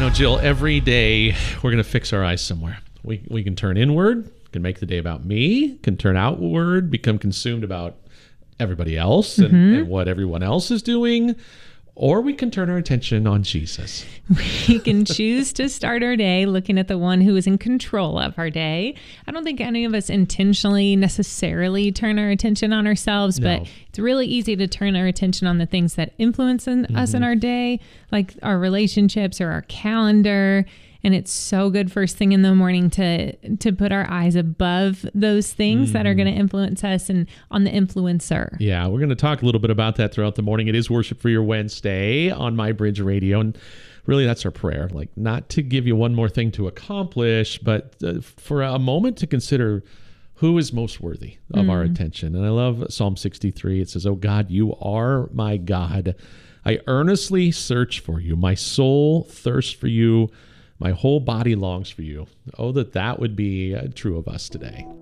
Jill, every day we're going to fix our eyes somewhere. We can turn inward, can make the day about me, can turn outward, become consumed about everybody else and what everyone else is doing, or we can turn our attention on Jesus. We can choose to start our day looking at the one who is in control of our day. I don't think any of us intentionally necessarily turn our attention on ourselves, but it's really easy to turn our attention on the things that influence us in our day, like our relationships or our calendar. And it's so good first thing in the morning to put our eyes above those things that are going to influence us and on the influencer. Yeah, we're going to talk a little bit about that throughout the morning. It is Worship for Your Wednesday on My Bridge Radio. And really, that's our prayer. Like, not to give you one more thing to accomplish, but for a moment to consider who is most worthy of our attention. And I love Psalm 63. It says, "Oh God, you are my God. I earnestly search for you. My soul thirsts for you. My whole body longs for you." Oh, that would be true of us today.